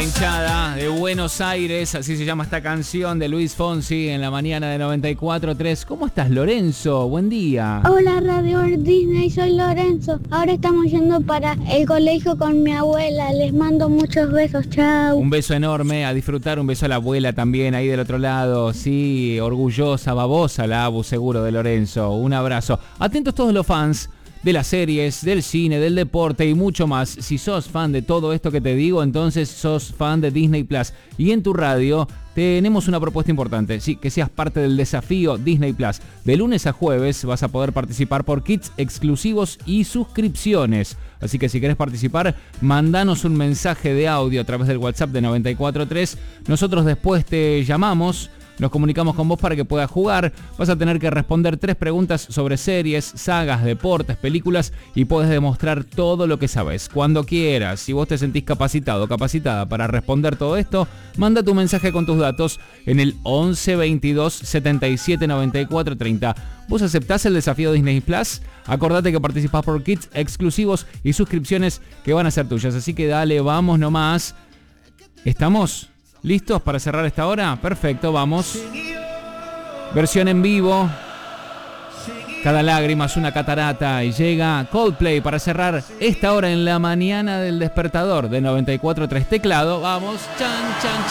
hinchada de Buenos Aires, así se llama esta canción de Luis Fonsi en la mañana de 94.3. ¿Cómo estás, Lorenzo? Buen día. Hola, Radio Disney, soy Lorenzo. Ahora estamos yendo para el colegio con mi abuela. Les mando muchos besos, chao. Un beso enorme, a disfrutar, un beso a la abuela también, ahí del otro lado. Sí, orgullosa, babosa la Abu, seguro, de Lorenzo. Un abrazo. Atentos todos los fans de las series, del cine, del deporte y mucho más. Si sos fan de todo esto que te digo, entonces sos fan de Disney Plus. Y en tu radio tenemos una propuesta importante, sí, que seas parte del desafío Disney Plus. De lunes a jueves vas a poder participar por kits exclusivos y suscripciones. Así que si querés participar, mandanos un mensaje de audio a través del WhatsApp de 94.3. Nosotros después te llamamos, nos comunicamos con vos para que puedas jugar. Vas a tener que responder 3 preguntas sobre series, sagas, deportes, películas y podés demostrar todo lo que sabes. Cuando quieras, si vos te sentís capacitado o capacitada para responder todo esto, manda tu mensaje con tus datos en el 11 22 77 94 30. ¿Vos aceptás el desafío Disney Plus? Acordate que participás por kits exclusivos y suscripciones que van a ser tuyas. Así que dale, vamos nomás. ¿Estamos listos para cerrar esta hora? Perfecto, vamos. Versión en vivo. Cada lágrima es una catarata y llega Coldplay para cerrar esta hora en la mañana del despertador de 94.3. Teclado, vamos. Chan, chan, chan.